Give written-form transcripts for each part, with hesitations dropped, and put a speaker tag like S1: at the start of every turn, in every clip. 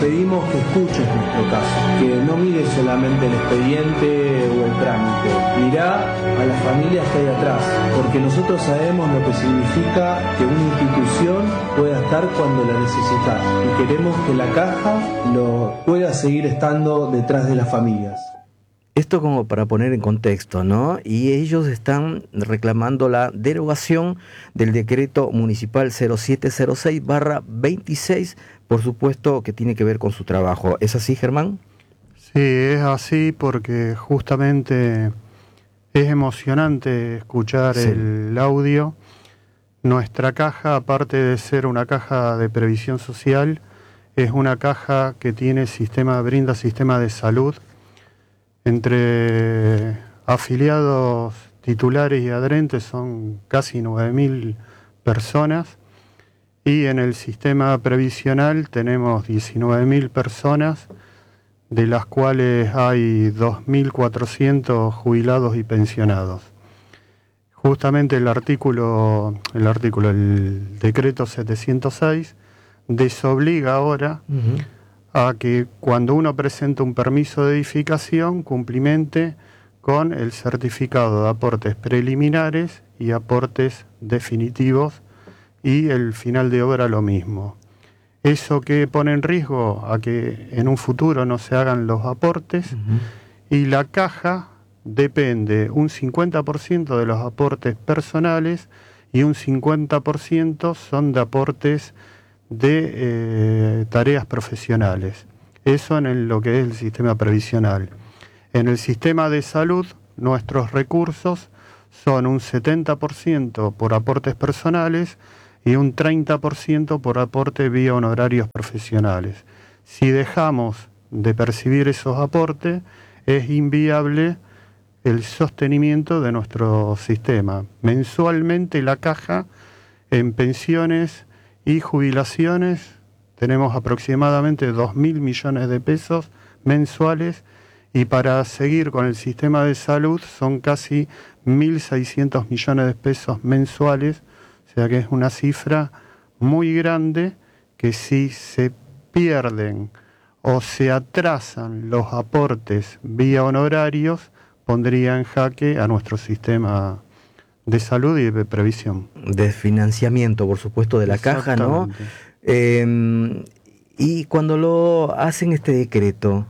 S1: Pedimos que escuches nuestro caso, que no mires solamente el expediente o el trámite, mirá a las familias que hay atrás, porque nosotros sabemos lo que significa que una institución pueda estar cuando la necesitas y queremos que la caja lo pueda seguir estando detrás de las familias.
S2: Esto como para poner en contexto, ¿no? Y ellos están reclamando la derogación del decreto municipal 0706/26, por supuesto que tiene que ver con su trabajo. ¿Es así, Germán?
S3: Sí, es así porque justamente es emocionante escuchar el audio. Nuestra caja, aparte de ser una caja de previsión social, es una caja que tiene brinda sistema de salud. Entre afiliados titulares y adherentes son casi 9.000 personas y en el sistema previsional tenemos 19.000 personas, de las cuales hay 2.400 jubilados y pensionados. Justamente el decreto 706 desobliga ahora a que cuando uno presenta un permiso de edificación cumplimente con el certificado de aportes preliminares y aportes definitivos y el final de obra lo mismo. Eso que pone en riesgo a que en un futuro no se hagan los aportes y la caja depende un 50% de los aportes personales y un 50% son de aportes de tareas profesionales. Eso en lo que es el sistema previsional. En el sistema de salud, nuestros recursos son un 70% por aportes personales y un 30% por aporte vía honorarios profesionales. Si dejamos de percibir esos aportes, es inviable el sostenimiento de nuestro sistema. Mensualmente la caja en pensiones y jubilaciones tenemos aproximadamente 2.000 millones de pesos mensuales y para seguir con el sistema de salud son casi 1.600 millones de pesos mensuales, o sea que es una cifra muy grande que si se pierden o se atrasan los aportes vía honorarios pondría en jaque a nuestro sistema de salud y de previsión.
S2: De financiamiento, por supuesto, de la caja, ¿no? Y cuando lo hacen este decreto,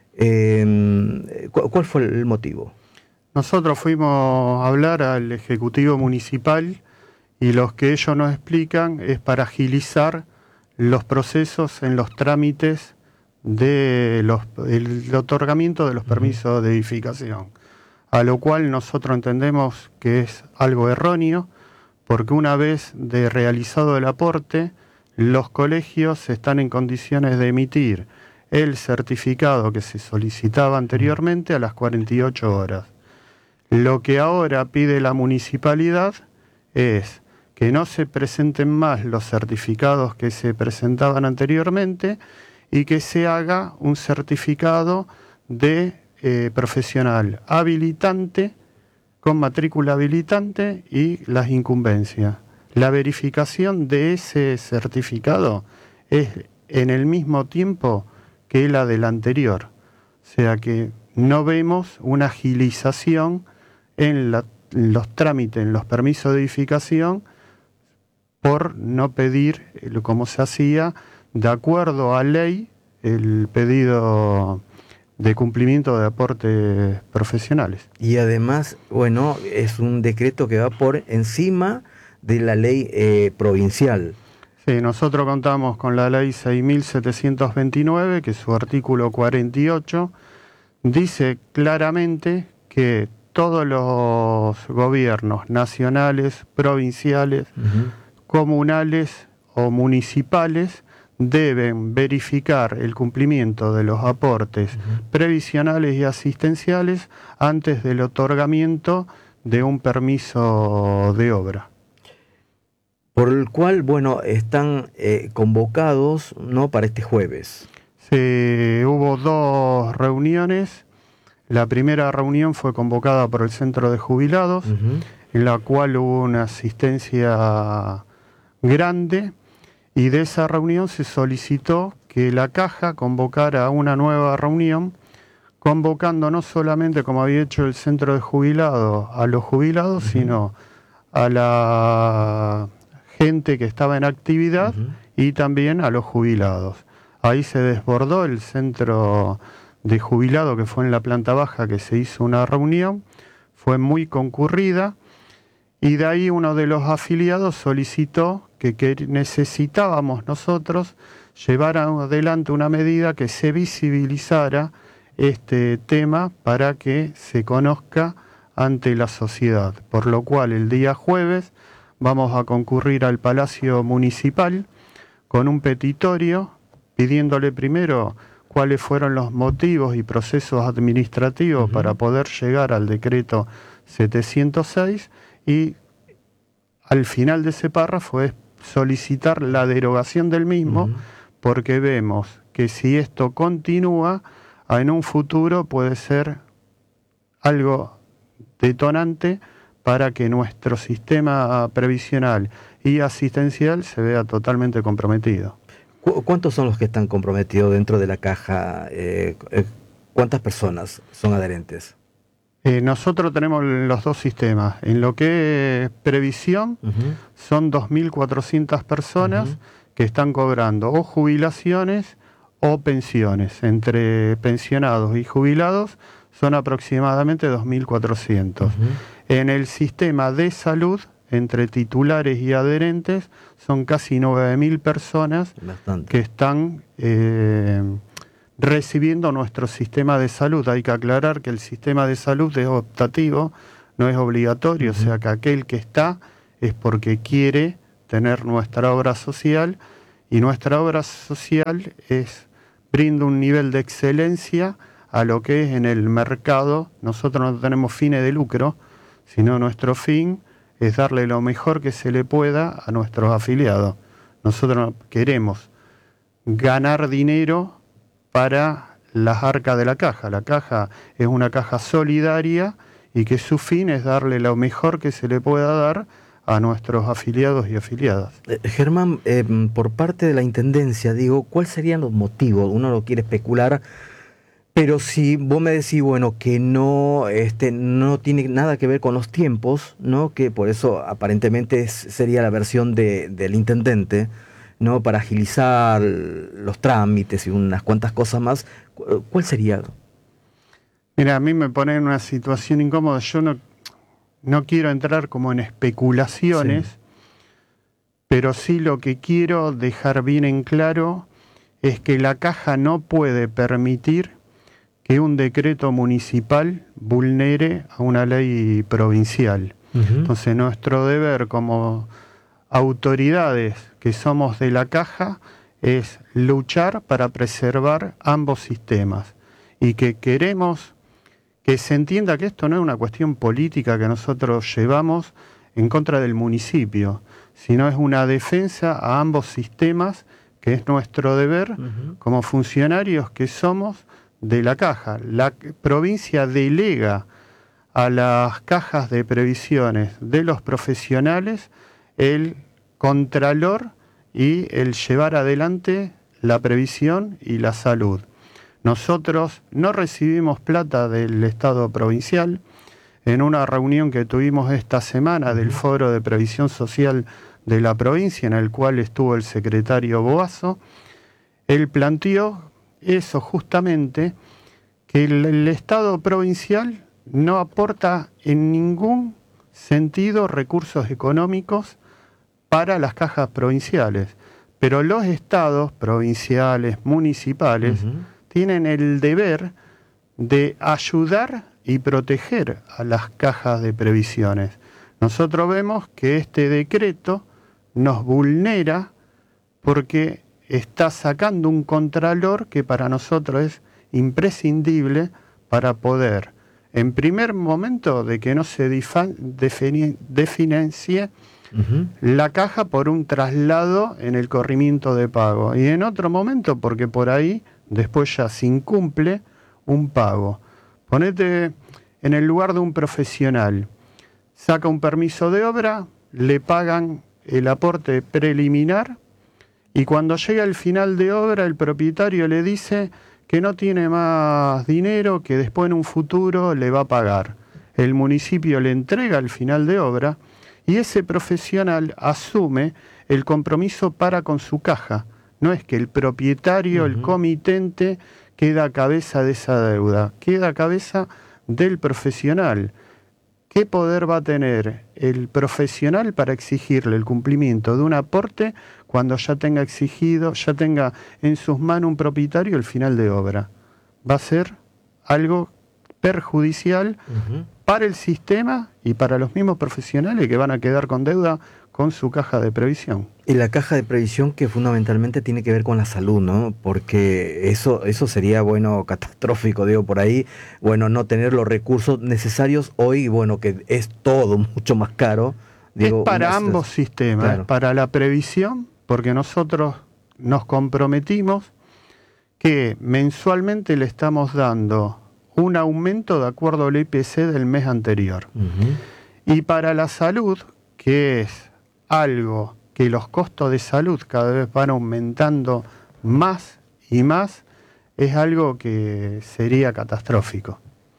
S2: ¿cuál fue el motivo?
S3: Nosotros fuimos a hablar al Ejecutivo Municipal y lo que ellos nos explican es para agilizar los procesos en los trámites del otorgamiento de los permisos de edificación. A lo cual nosotros entendemos que es algo erróneo, porque una vez de realizado el aporte, los colegios están en condiciones de emitir el certificado que se solicitaba anteriormente a las 48 horas. Lo que ahora pide la municipalidad es que no se presenten más los certificados que se presentaban anteriormente y que se haga un certificado de profesional habilitante, con matrícula habilitante y las incumbencias. La verificación de ese certificado es en el mismo tiempo que la del anterior. O sea que no vemos una agilización en los trámites, en los permisos de edificación, por no pedir, como se hacía, de acuerdo a ley, el pedido de cumplimiento de aportes profesionales.
S2: Y además, bueno, es un decreto que va por encima de la ley provincial.
S3: Sí, nosotros contamos con la ley 6.729, que su artículo 48 dice claramente que todos los gobiernos nacionales, provinciales, comunales o municipales deben verificar el cumplimiento de los aportes previsionales y asistenciales antes del otorgamiento de un permiso de obra.
S2: Por el cual, bueno, están convocados, ¿no?, para este jueves.
S3: Sí, hubo 2 reuniones. La primera reunión fue convocada por el Centro de Jubilados, en la cual hubo una asistencia grande, y de esa reunión se solicitó que la Caja convocara una nueva reunión, convocando no solamente, como había hecho el centro de jubilados, a los jubilados, sino a la gente que estaba en actividad y también a los jubilados. Ahí se desbordó el centro de jubilado, que fue en la planta baja, que se hizo una reunión, fue muy concurrida, y de ahí uno de los afiliados solicitó que necesitábamos nosotros llevar adelante una medida que se visibilizara este tema para que se conozca ante la sociedad. Por lo cual el día jueves vamos a concurrir al Palacio Municipal con un petitorio pidiéndole primero cuáles fueron los motivos y procesos administrativos para poder llegar al decreto 706, y al final de ese párrafo es solicitar la derogación del mismo, porque vemos que si esto continúa, en un futuro puede ser algo detonante para que nuestro sistema previsional y asistencial se vea totalmente comprometido.
S2: ¿Cuántos son los que están comprometidos dentro de la Caja? ¿Cuántas personas son adherentes?
S3: Nosotros tenemos los dos sistemas. En lo que es previsión, son 2.400 personas que están cobrando o jubilaciones o pensiones. Entre pensionados y jubilados son aproximadamente 2.400. En el sistema de salud, entre titulares y adherentes, son casi 9.000 personas que están recibiendo nuestro sistema de salud. Hay que aclarar que el sistema de salud es optativo, no es obligatorio, o sea que aquel que está es porque quiere tener nuestra obra social, y nuestra obra social brinda un nivel de excelencia a lo que es en el mercado. Nosotros no tenemos fines de lucro, sino nuestro fin es darle lo mejor que se le pueda a nuestros afiliados. Nosotros no queremos ganar dinero para las arcas de la Caja. La Caja es una caja solidaria y que su fin es darle lo mejor que se le pueda dar a nuestros afiliados y afiliadas.
S2: Germán, por parte de la Intendencia, digo, ¿cuáles serían los motivos? Uno no quiere especular, pero si vos me decís, bueno, que no tiene nada que ver con los tiempos, ¿no? Que por eso aparentemente sería la versión del intendente, ¿no? Para agilizar los trámites y unas cuantas cosas más. ¿Cuál sería?
S3: Mira, a mí me pone en una situación incómoda. Yo no quiero entrar como en especulaciones, pero sí lo que quiero dejar bien en claro es que la Caja no puede permitir que un decreto municipal vulnere a una ley provincial. Entonces nuestro deber como autoridades que somos de la Caja es luchar para preservar ambos sistemas, y que queremos que se entienda que esto no es una cuestión política que nosotros llevamos en contra del municipio, sino es una defensa a ambos sistemas, que es nuestro deber como funcionarios que somos de la Caja. La provincia delega a las cajas de previsiones de los profesionales el contralor y el llevar adelante la previsión y la salud. Nosotros no recibimos plata del Estado provincial. En una reunión que tuvimos esta semana del Foro de Previsión Social de la provincia, en el cual estuvo el secretario Boazo, él planteó eso justamente, que el Estado provincial no aporta en ningún sentido recursos económicos para las cajas provinciales, pero los estados provinciales, municipales, tienen el deber de ayudar y proteger a las cajas de previsiones. Nosotros vemos que este decreto nos vulnera porque está sacando un contralor que para nosotros es imprescindible para poder, en primer momento, de que no se definancie la Caja por un traslado en el corrimiento de pago, y en otro momento porque por ahí después ya se incumple un pago. Ponete en el lugar de un profesional, saca un permiso de obra, le pagan el aporte preliminar Y cuando llega el final de obra, el propietario le dice que no tiene más dinero, que después en un futuro le va a pagar. El municipio le entrega el final de obra y ese profesional asume el compromiso para con su caja. No es que el propietario, el comitente, queda a cabeza de esa deuda, queda a cabeza del profesional. ¿Qué poder va a tener el profesional para exigirle el cumplimiento de un aporte cuando ya tenga exigido, ya tenga en sus manos un propietario el final de obra? Va a ser algo perjudicial para el sistema y para los mismos profesionales que van a quedar con deuda con su caja de previsión.
S2: Y la caja de previsión que fundamentalmente tiene que ver con la salud, ¿no? Porque eso sería, bueno, catastrófico, digo, por ahí, bueno, no tener los recursos necesarios hoy, bueno, que es todo mucho más caro. Digo,
S3: es para ambos sistemas, claro. Para la previsión, porque nosotros nos comprometimos que mensualmente le estamos dando un aumento de acuerdo al IPC del mes anterior. Y para la salud, que es algo que los costos de salud cada vez van aumentando más y más, es algo que sería catastrófico.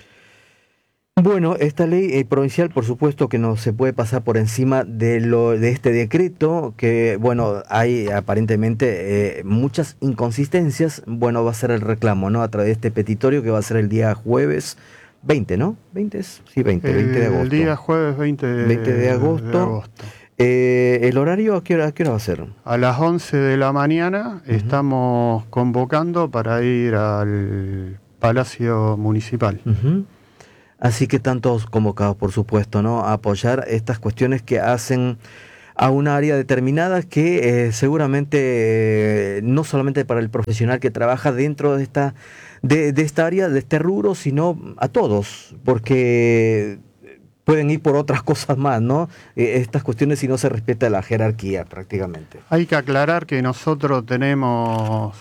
S2: Bueno, esta ley provincial, por supuesto que no se puede pasar por encima de este decreto, que, bueno, hay aparentemente muchas inconsistencias. Bueno, va a ser el reclamo, ¿no? A través de este petitorio que va a ser el día jueves 20, ¿no? 20 es, sí, 20 de agosto.
S3: El día jueves 20
S2: de agosto. ¿El horario a qué hora va a ser?
S3: A las 11 de la mañana estamos convocando para ir al Palacio Municipal.
S2: Así que están todos convocados, por supuesto, ¿no? A apoyar estas cuestiones que hacen a un área determinada que seguramente no solamente para el profesional que trabaja dentro de esta área, de este rubro, sino a todos, porque pueden ir por otras cosas más, ¿no? Estas cuestiones si no se respeta la jerarquía prácticamente.
S3: Hay que aclarar que nosotros tenemos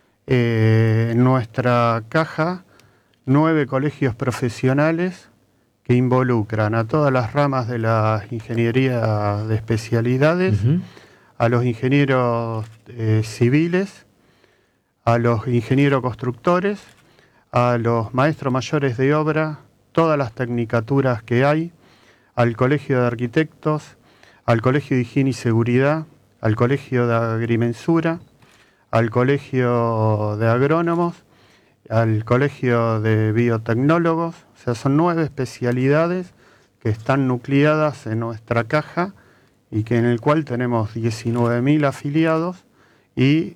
S3: en nuestra caja 9 colegios profesionales que involucran a todas las ramas de la ingeniería de especialidades, a los ingenieros civiles, a los ingenieros constructores, a los maestros mayores de obra, todas las tecnicaturas que hay, al Colegio de Arquitectos, al Colegio de Higiene y Seguridad, al Colegio de Agrimensura, al Colegio de Agrónomos, al Colegio de Biotecnólogos. O sea, son 9 especialidades que están nucleadas en nuestra caja y que en el cual tenemos 19.000 afiliados y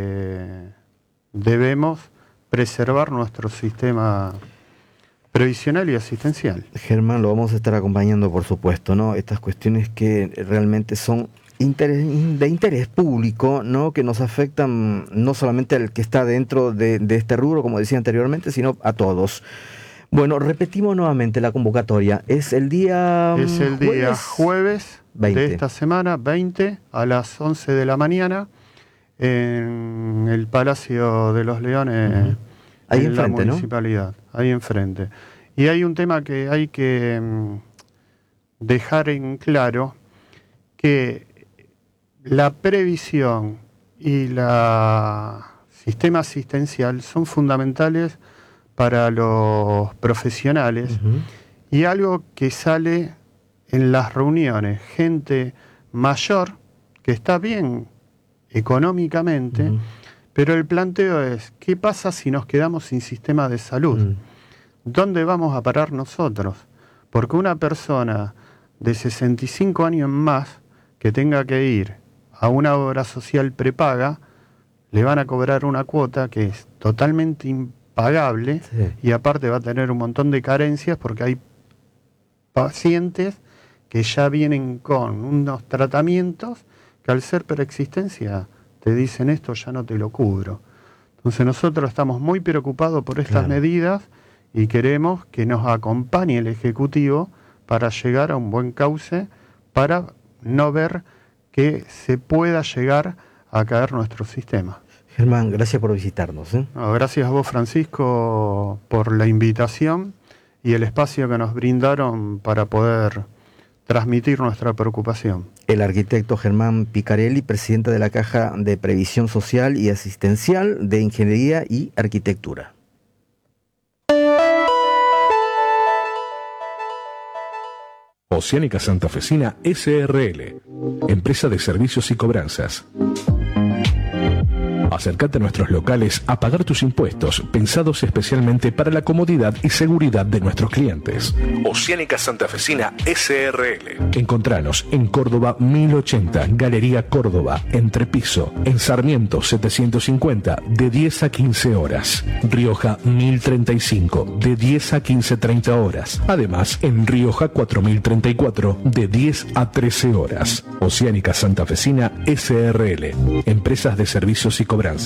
S3: debemos preservar nuestro sistema previsional y asistencial.
S2: Germán, lo vamos a estar acompañando, por supuesto, ¿no? Estas cuestiones que realmente son de interés público, ¿no? Que nos afectan no solamente al que está dentro de este rubro, como decía anteriormente, sino a todos. Bueno, repetimos nuevamente la convocatoria. Es el día
S3: jueves 20 de esta semana, 20 a las 11 de la mañana, en el Palacio de los Leones,
S2: ahí
S3: en
S2: enfrente,
S3: la municipalidad, ¿no? Ahí enfrente. Y hay un tema que hay que dejar en claro, que la previsión y el sistema asistencial son fundamentales para los profesionales y algo que sale en las reuniones, gente mayor que está bien económicamente, pero el planteo es, ¿qué pasa si nos quedamos sin sistema de salud? ¿Dónde vamos a parar nosotros? Porque una persona de 65 años más que tenga que ir a una obra social prepaga, le van a cobrar una cuota que es totalmente impagable, y aparte va a tener un montón de carencias porque hay pacientes que ya vienen con unos tratamientos que al ser preexistencia te dicen esto ya no te lo cubro. Entonces nosotros estamos muy preocupados por estas medidas y queremos que nos acompañe el Ejecutivo para llegar a un buen cauce, para no ver que se pueda llegar a caer nuestro sistema.
S2: Germán, gracias por visitarnos.
S3: No, gracias a vos, Francisco, por la invitación y el espacio que nos brindaron para poder transmitir nuestra preocupación.
S2: El arquitecto Germán Picarelli, presidente de la Caja de Previsión Social y Asistencial de Ingeniería y Arquitectura.
S4: Oceánica Santafesina S.R.L., empresa de servicios y cobranzas. Acércate a nuestros locales a pagar tus impuestos, pensados especialmente para la comodidad y seguridad de nuestros clientes. Oceánica Santafesina S.R.L. Encontranos en Córdoba 1080, Galería Córdoba, Entrepiso, en Sarmiento 750, de 10 a 15 horas. Rioja 1035, de 10 a 15:30 horas. Además, en Rioja 4034, de 10 a 13 horas. Oceánica Santafesina S.R.L. Empresas de servicios y cobranzas.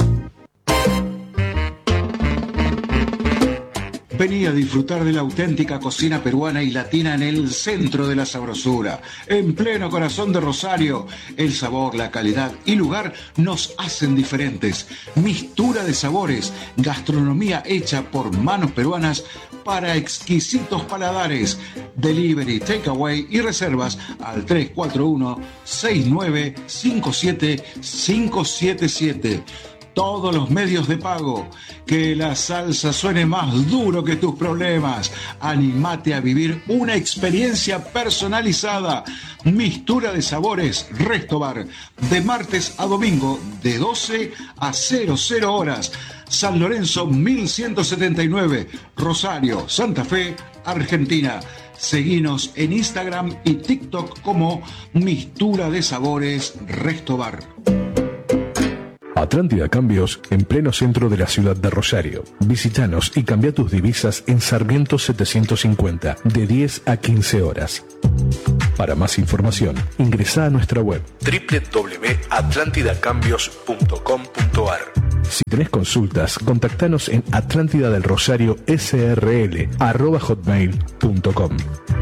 S5: Vení a disfrutar de la auténtica cocina peruana y latina en el centro de la sabrosura, en pleno corazón de Rosario. El sabor, la calidad y lugar nos hacen diferentes. Mistura de sabores, gastronomía hecha por manos peruanas para exquisitos paladares. Delivery, takeaway y reservas al 341-6957-577. Todos los medios de pago. Que la salsa suene más duro que tus problemas. Animate a vivir una experiencia personalizada. Mistura de sabores, Resto Bar. De martes a domingo, de 12 a 00 horas. San Lorenzo 1179, Rosario, Santa Fe, Argentina. Seguinos en Instagram y TikTok como Mistura de Sabores, Resto Bar.
S4: Atlántida Cambios, en pleno centro de la ciudad de Rosario. Visítanos y cambia tus divisas en Sarmiento 750, de 10 a 15 horas. Para más información, ingresa a nuestra web www.atlantidacambios.com.ar. Si tenés consultas, contactanos en atlantidadelrosario.srl@hotmail.com.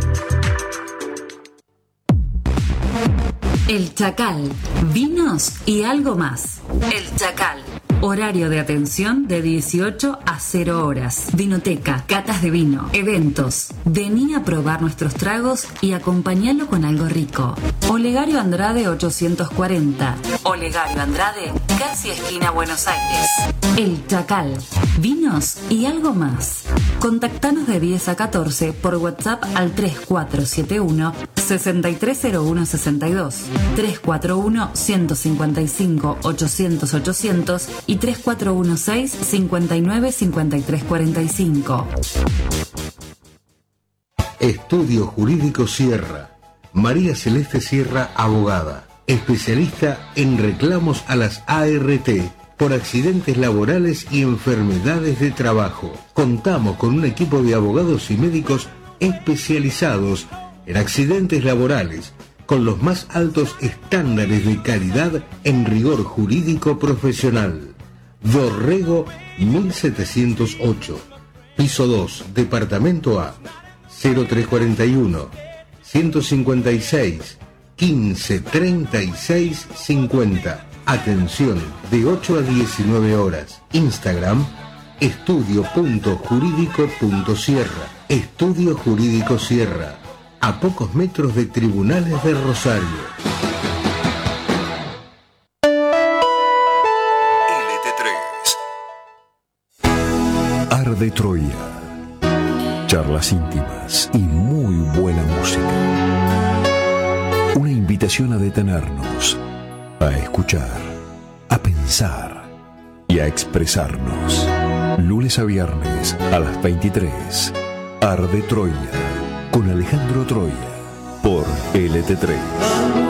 S6: El Chacal, vinos y algo más. El Chacal, horario de atención de 18 a 0 horas. Vinoteca, catas de vino, eventos. Vení a probar nuestros tragos y acompañalo con algo rico. Olegario Andrade 840. Olegario Andrade, casi esquina Buenos Aires. El Chacal, vinos y algo más. Contactanos de 10 a 14 por WhatsApp al 3471 630162, 341 155 800 800 y 3416 59 53 45.
S7: Estudio Jurídico Sierra. María Celeste Sierra, abogada, especialista en reclamos a las ART por accidentes laborales y enfermedades de trabajo. Contamos con un equipo de abogados y médicos especializados en accidentes laborales, con los más altos estándares de calidad en rigor jurídico profesional. Dorrego 1708, piso 2, departamento A, 0341 156 15 36 50. Atención de 8 a 19 horas. Instagram, estudio.jurídico.sierra. Estudio Jurídico Sierra, a pocos metros de Tribunales de Rosario.
S8: LT3. Arde Troya. Charlas íntimas y muy buena música. Una invitación a detenernos, a escuchar, a pensar y a expresarnos. Lunes a viernes a las 23. Arde Troya con Alejandro Troya por LT3.